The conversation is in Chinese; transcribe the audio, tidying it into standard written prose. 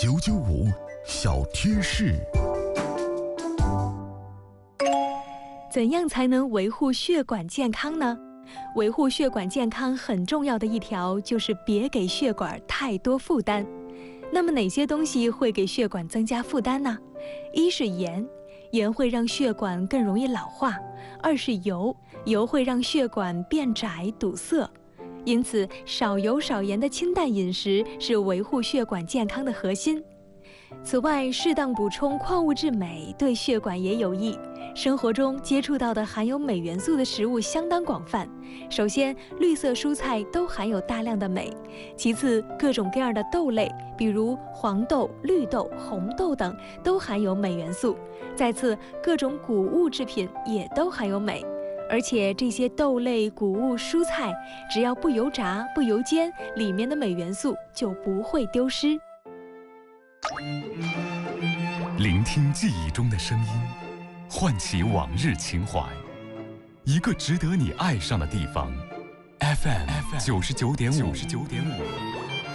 995小贴士。 怎样才能维护血管健康呢？维护血管健康很重要的一条就是别给血管太多负担。那么哪些东西会给血管增加负担呢？一是盐，盐会让血管更容易老化；二是油，油会让血管变窄堵塞。因此，少油少盐的清淡饮食是维护血管健康的核心。此外，适当补充矿物质镁对血管也有益。生活中接触到的含有镁元素的食物相当广泛。首先，绿色蔬菜都含有大量的镁；其次，各种各样的豆类，比如黄豆、绿豆、红豆等，都含有镁元素；再次，各种谷物制品也都含有镁。而且这些豆类、谷物、蔬菜，只要不油炸、不油煎，里面的镁元素就不会丢失。 聆听记忆中的声音，唤起往日情怀，一个值得你爱上的地方。FM 99.5。